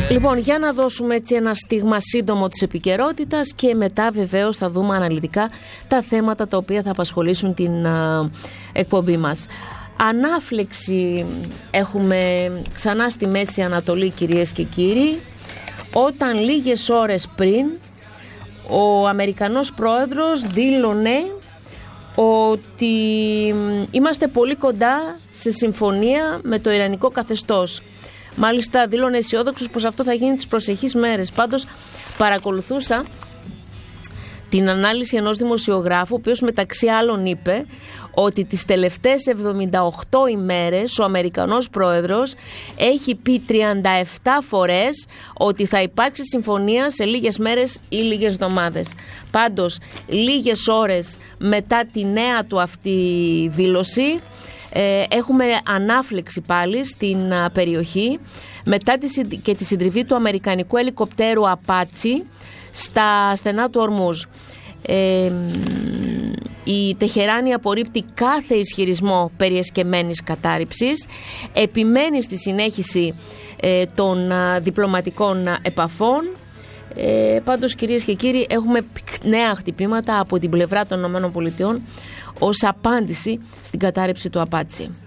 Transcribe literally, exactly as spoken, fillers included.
Λοιπόν, για να δώσουμε έτσι ένα στίγμα σύντομο της επικαιρότητας και μετά βεβαίως θα δούμε αναλυτικά τα θέματα τα οποία θα απασχολήσουν την α, εκπομπή μας. Ανάφλεξη έχουμε ξανά στη Μέση Ανατολή, κυρίες και κύριοι, όταν λίγες ώρες πριν ο Αμερικανός πρόεδρος δήλωνε ότι είμαστε πολύ κοντά σε συμφωνία με το Ιρανικό καθεστώς. Μάλιστα δήλωνε αισιόδοξος πως αυτό θα γίνει τις προσεχείς μέρες. Πάντως παρακολουθούσα την ανάλυση ενός δημοσιογράφου, ο οποίος μεταξύ άλλων είπε ότι τις τελευταίες εβδομήντα οκτώ ημέρες ο Αμερικανός πρόεδρος έχει πει τριάντα επτά φορές ότι θα υπάρξει συμφωνία σε λίγες μέρες ή λίγες εβδομάδες. Πάντως, λίγες ώρες μετά τη νέα του αυτή δήλωση, ε, έχουμε ανάφλεξη πάλι στην α, περιοχή μετά τη, και τη συντριβή του αμερικανικού ελικοπτέρου Απάτσι στα στενά του Ορμούζ. Ε, η Τεχεράνη απορρίπτει κάθε ισχυρισμό περί εσκεμμένης κατάρριψης, επιμένει στη συνέχιση ε, των α, διπλωματικών α, επαφών. Ε, πάντως, κυρίες και κύριοι, έχουμε νέα χτυπήματα από την πλευρά των ΗΠΑ ως απάντηση στην κατάρριψη του Απάτσι.